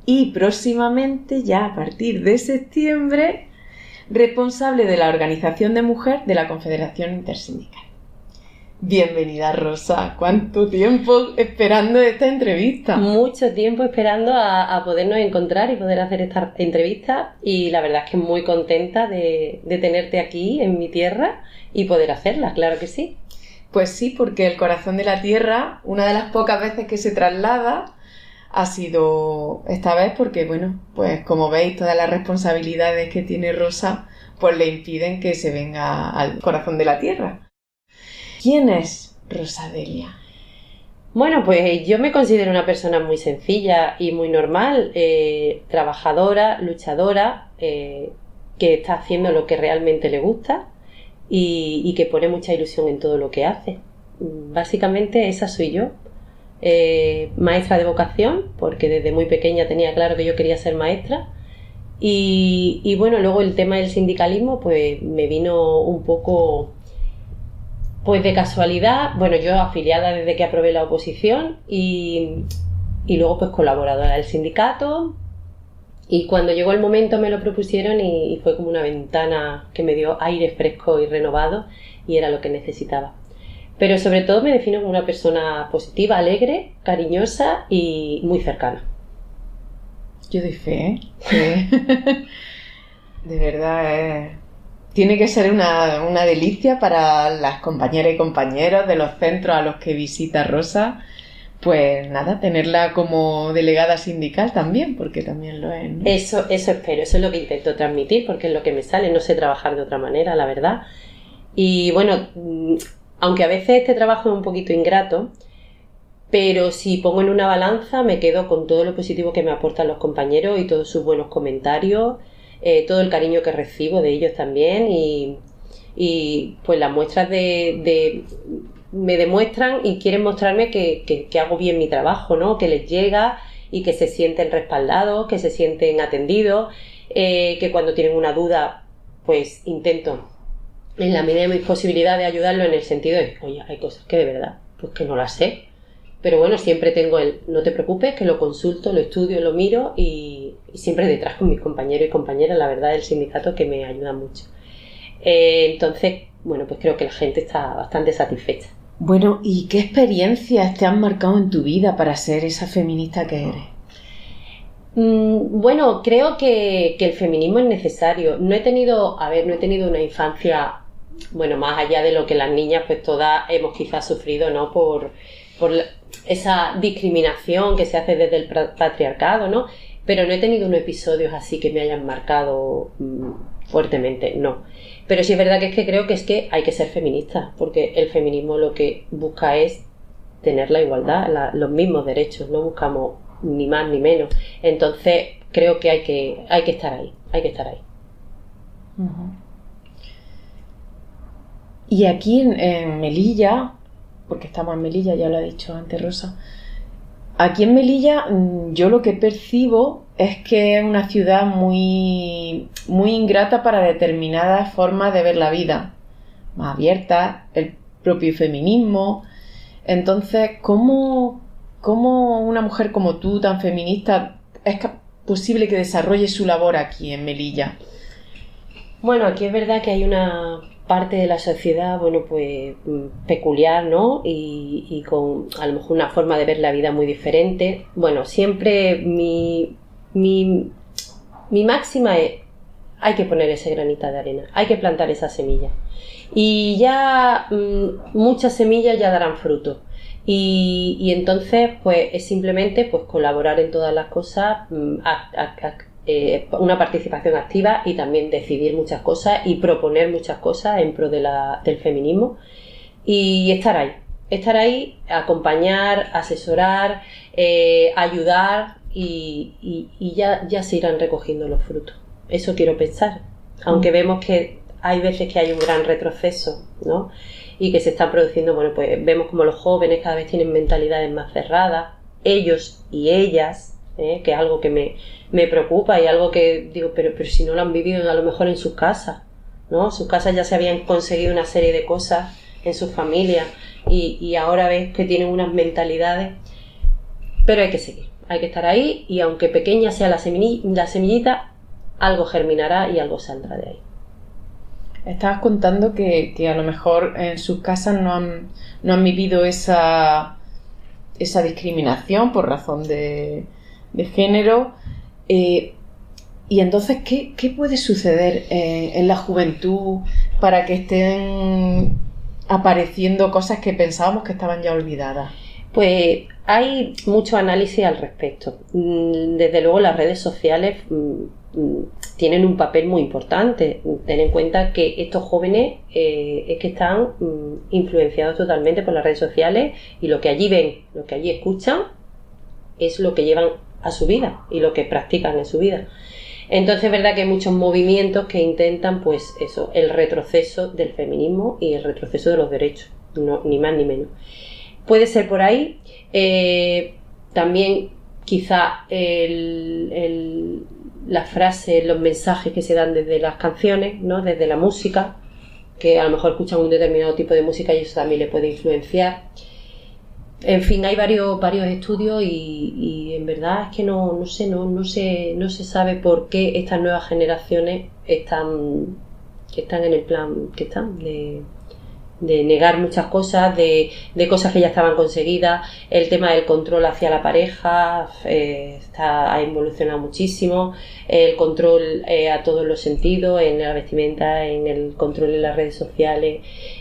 y próximamente, ya a partir de septiembre, responsable de la Organización de Mujer de la Confederación Intersindical. Bienvenida, Rosa. ¿Cuánto tiempo esperando esta entrevista? Mucho tiempo esperando a podernos encontrar y poder hacer esta entrevista, y la verdad es que muy contenta de tenerte aquí en mi tierra y poder hacerla, claro que sí. Pues sí, porque el corazón de la tierra, una de las pocas veces que se traslada, ha sido esta vez porque, bueno, pues como veis, todas las responsabilidades que tiene Rosa, pues le impiden que se venga al corazón de la tierra. ¿Quién es Rosa Delia? Bueno, pues yo me considero una persona muy sencilla y muy normal, trabajadora, luchadora, que está haciendo lo que realmente le gusta y que pone mucha ilusión en todo lo que hace. Básicamente esa soy yo. Maestra de vocación, porque desde muy pequeña tenía claro que yo quería ser maestra, y bueno, luego el tema del sindicalismo pues me vino un poco pues de casualidad. Bueno, yo afiliada desde que aprobé la oposición y luego pues colaboradora del sindicato, y cuando llegó el momento me lo propusieron y fue como una ventana que me dio aire fresco y renovado, y era lo que necesitaba. Pero sobre todo me defino como una persona positiva, alegre, cariñosa y muy cercana. Yo doy fe, ¿eh? De verdad, tiene que ser una delicia para las compañeras y compañeros de los centros a los que visita Rosa. Pues nada, tenerla como delegada sindical también, porque también lo es, ¿no? Eso espero, eso es lo que intento transmitir, porque es lo que me sale, no sé trabajar de otra manera, la verdad. Y bueno, aunque a veces este trabajo es un poquito ingrato, pero si pongo en una balanza me quedo con todo lo positivo que me aportan los compañeros y todos sus buenos comentarios, todo el cariño que recibo de ellos también, y pues las muestras me demuestran y quieren mostrarme que hago bien mi trabajo, ¿no? Que les llega y que se sienten respaldados, que se sienten atendidos, que cuando tienen una duda pues intento en la medida de mis posibilidades ayudarlo, en el sentido de, oye, hay cosas que de verdad pues que no las sé, pero bueno, siempre tengo no te preocupes, que lo consulto, lo estudio, lo miro, y siempre detrás con mis compañeros y compañeras, la verdad, del sindicato, que me ayudan mucho. Entonces, bueno, pues creo que la gente está bastante satisfecha. Bueno, ¿y qué experiencias te han marcado en tu vida para ser esa feminista que eres? Bueno, creo que el feminismo es necesario. No he tenido una infancia, bueno, más allá de lo que las niñas pues todas hemos quizás sufrido, ¿no? Por esa discriminación que se hace desde el patriarcado, ¿no? Pero no he tenido unos episodios así que me hayan marcado fuertemente, no. Pero sí es verdad que creo que hay que ser feminista, porque el feminismo lo que busca es tener la igualdad, los mismos derechos, no buscamos ni más ni menos. Entonces creo que hay que estar ahí, Uh-huh. Y aquí en Melilla, porque estamos en Melilla, ya lo ha dicho antes Rosa, aquí en Melilla yo lo que percibo es que es una ciudad muy, muy ingrata para determinadas formas de ver la vida, más abiertas, el propio feminismo. Entonces, ¿cómo una mujer como tú, tan feminista, es posible que desarrolle su labor aquí en Melilla? Bueno, aquí es verdad que hay una parte de la sociedad, bueno, pues peculiar, ¿no? Y con a lo mejor una forma de ver la vida muy diferente. Bueno, siempre mi máxima es: hay que poner ese granito de arena, hay que plantar esa semilla. Y ya muchas semillas ya darán fruto. Y entonces, pues es simplemente pues colaborar en todas las cosas, una participación activa, y también decidir muchas cosas y proponer muchas cosas en pro del feminismo, y estar ahí, acompañar, asesorar, ayudar, y ya se irán recogiendo los frutos. Eso quiero pensar, aunque vemos que hay veces que hay un gran retroceso, ¿no? Y que se está produciendo, bueno, pues vemos como los jóvenes cada vez tienen mentalidades más cerradas, ellos y ellas, que es algo que me preocupa, y algo que digo, pero si no lo han vivido a lo mejor en sus casas, ¿no? Sus casas ya se habían conseguido una serie de cosas en sus familias, y ahora ves que tienen unas mentalidades, pero hay que seguir, hay que estar ahí, y aunque pequeña sea la semillita, algo germinará y algo saldrá de ahí. Estabas contando que a lo mejor en sus casas no han vivido esa discriminación por razón de género. Y entonces, ¿qué puede suceder en la juventud para que estén apareciendo cosas que pensábamos que estaban ya olvidadas? Pues hay mucho análisis al respecto. Desde luego las redes sociales tienen un papel muy importante. Ten en cuenta que estos jóvenes es que están influenciados totalmente por las redes sociales, y lo que allí ven, lo que allí escuchan, es lo que llevan a su vida y lo que practican en su vida. Entonces es verdad que hay muchos movimientos que intentan, pues eso, el retroceso del feminismo y el retroceso de los derechos, no, ni más ni menos. Puede ser por ahí. También quizá las frases, los mensajes que se dan desde las canciones, ¿no? Desde la música, que a lo mejor escuchan un determinado tipo de música y eso también le puede influenciar. En fin, hay varios estudios y en verdad es que no se sabe por qué estas nuevas generaciones están en el plan que están, de negar muchas cosas, de cosas que ya estaban conseguidas. El tema del control hacia la pareja ha evolucionado muchísimo. El control a todos los sentidos, en la vestimenta, en el control en las redes sociales.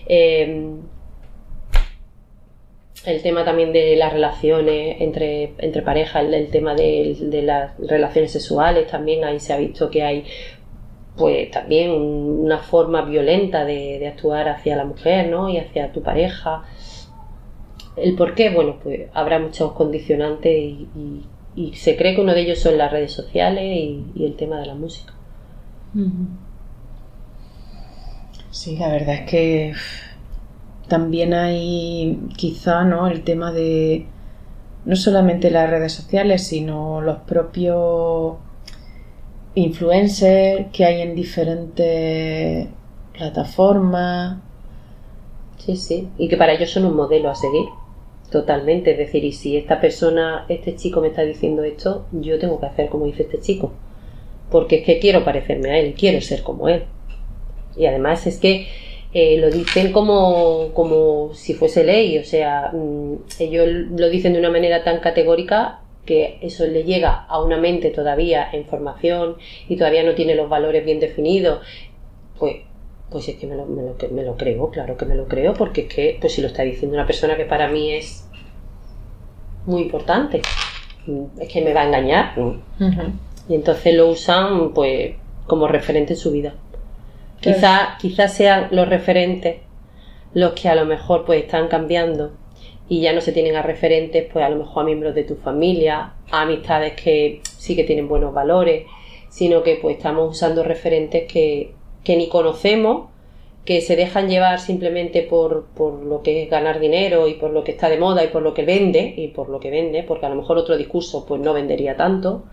El tema también de las relaciones entre parejas, el tema de las relaciones sexuales, también ahí se ha visto que hay pues también una forma violenta de actuar hacia la mujer, ¿no? Y hacia tu pareja. ¿El por qué? Bueno, pues habrá muchos condicionantes y se cree que uno de ellos son las redes sociales y el tema de la música. Sí, la verdad es que también hay quizá, ¿no?, el tema de no solamente las redes sociales, sino los propios influencers que hay en diferentes plataformas. Sí, y que para ellos son un modelo a seguir, totalmente. Es decir, y si esta persona, este chico me está diciendo esto, yo tengo que hacer como dice este chico, porque es que quiero parecerme a él, quiero ser como él. Y además es que lo dicen como si fuese ley, o sea, ellos lo dicen de una manera tan categórica que eso le llega a una mente todavía en formación y todavía no tiene los valores bien definidos. Pues es que me lo creo, claro que me lo creo, porque es que pues si lo está diciendo una persona que para mí es muy importante, es que me va a engañar. Y entonces lo usan pues como referente en su vida. Quizás sean los referentes los que a lo mejor pues están cambiando y ya no se tienen a referentes, pues a lo mejor a miembros de tu familia, a amistades que sí que tienen buenos valores, sino que pues estamos usando referentes que ni conocemos, que se dejan llevar simplemente por lo que es ganar dinero y por lo que está de moda y por lo que vende, porque a lo mejor otro discurso pues no vendería tanto.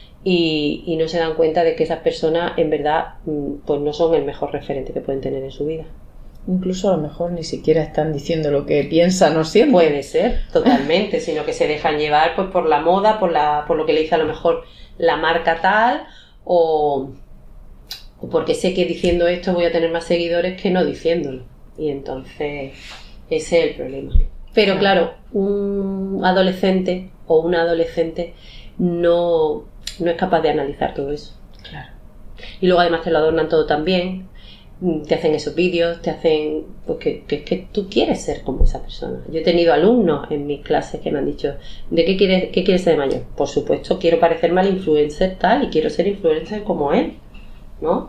Y no se dan cuenta de que esas personas en verdad pues no son el mejor referente que pueden tener en su vida. Incluso a lo mejor ni siquiera están diciendo lo que piensan o sienten. Puede ser, totalmente, sino que se dejan llevar pues por la moda, por lo que le dice a lo mejor la marca tal, o porque sé que diciendo esto voy a tener más seguidores que no diciéndolo. Y entonces ese es el problema. Pero claro, un adolescente o una adolescente no es capaz de analizar todo eso. Claro. Y luego además te lo adornan todo también, te hacen esos vídeos, te hacen pues que tú quieres ser como esa persona. Yo he tenido alumnos en mis clases que me han dicho, ¿de qué quieres ser de mayor? Por supuesto, quiero parecerme al influencer tal y quiero ser influencer como él, ¿no?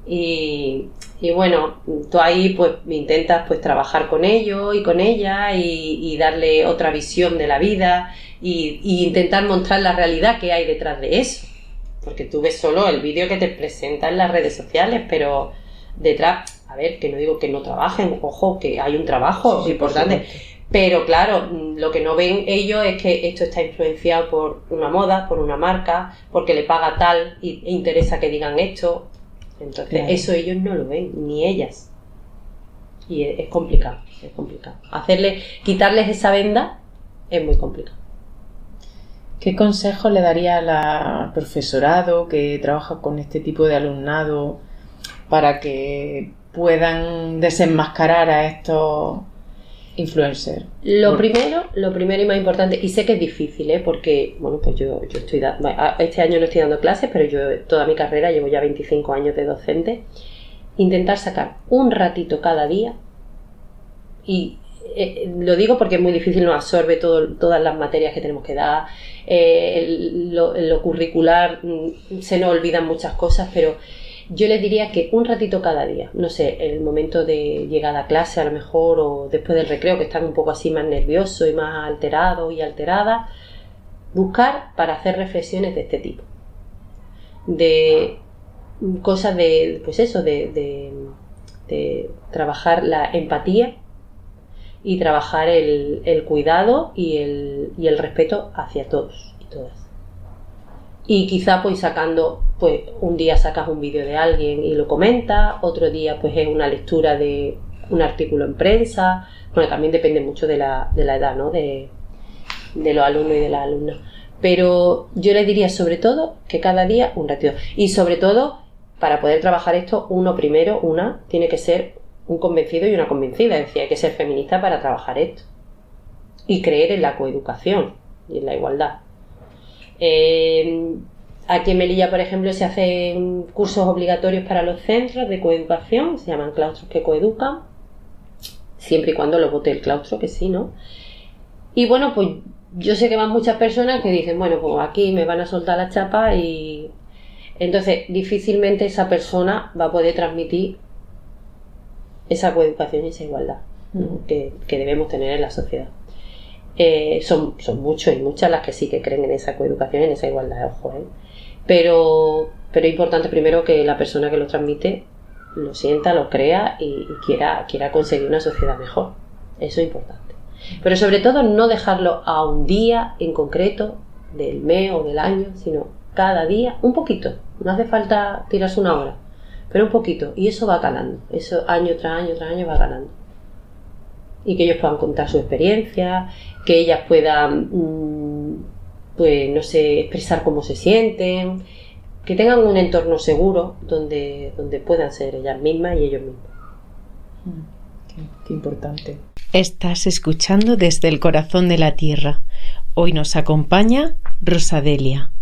Y bueno, tú ahí pues intentas pues trabajar con ellos y con ella y darle otra visión de la vida y intentar mostrar la realidad que hay detrás de eso, porque tú ves solo el vídeo que te presentan en las redes sociales, pero detrás, a ver, que no digo que no trabajen, ojo, que hay un trabajo sí, importante, pero claro, lo que no ven ellos es que esto está influenciado por una moda, por una marca, porque le paga tal e interesa que digan esto. Entonces claro, eso ellos no lo ven, ni ellas, y es complicado. Quitarles esa venda es muy complicado. ¿Qué consejo le daría al profesorado que trabaja con este tipo de alumnado para que puedan desenmascarar a estos influencers? Lo primero y más importante, y sé que es difícil, porque bueno, pues yo estoy este año no estoy dando clases, pero yo toda mi carrera llevo ya 25 años de docente. Intentar sacar un ratito cada día, y lo digo porque es muy difícil, nos absorbe todas las materias que tenemos que dar, lo curricular, se nos olvidan muchas cosas, pero yo les diría que un ratito cada día, no sé, en el momento de llegada a clase a lo mejor, o después del recreo, que están un poco así más nerviosos y más alterados y alteradas, buscar para hacer reflexiones de este tipo, de cosas de, pues eso, de trabajar la empatía y trabajar el cuidado y el respeto hacia todos y todas. Y quizá pues sacando, pues un día sacas un vídeo de alguien y lo comentas, otro día pues es una lectura de un artículo en prensa. Bueno, también depende mucho de la edad, ¿no? De los alumnos y de las alumnas. Pero yo les diría sobre todo que cada día un ratito. Y sobre todo, para poder trabajar esto, una tiene que ser un convencido y una convencida. Es decir, hay que ser feminista para trabajar esto. Y creer en la coeducación y en la igualdad. Aquí en Melilla, por ejemplo, se hacen cursos obligatorios para los centros de coeducación, se llaman claustros que coeducan, siempre y cuando lo vote el claustro, que sí, ¿no? Y bueno, pues yo sé que van muchas personas que dicen, bueno, pues aquí me van a soltar la chapa, y entonces difícilmente esa persona va a poder transmitir esa coeducación y esa igualdad, ¿no? que debemos tener en la sociedad. Son muchos y muchas las que sí que creen en esa coeducación y en esa igualdad, ojo, pero es importante primero que la persona que lo transmite lo sienta, lo crea y quiera conseguir una sociedad mejor. Eso es importante. Pero sobre todo no dejarlo a un día en concreto del mes o del año, sino cada día un poquito. No hace falta tirarse una hora, pero un poquito, y eso va calando. Eso año tras año tras año va calando. Y que ellos puedan contar su experiencia, que ellas puedan, pues no sé, expresar cómo se sienten, que tengan un entorno seguro donde puedan ser ellas mismas y ellos mismos. Qué importante. Estás escuchando Desde el Corazón de la Tierra. Hoy nos acompaña Rosa Delia.